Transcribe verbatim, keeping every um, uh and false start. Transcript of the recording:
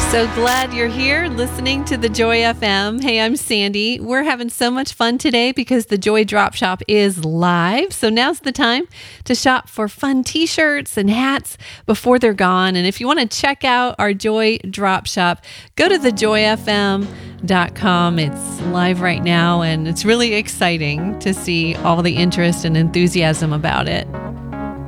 So glad you're here listening to the Joy F M. Hey, I'm Sandy. We're having so much fun today because the Joy Drop Shop is live. So now's the time to shop for fun t-shirts and hats before they're gone. And if you want to check out our Joy Drop Shop, go to the joy f m dot com. It's live right now, and it's really exciting to see all the interest and enthusiasm about it.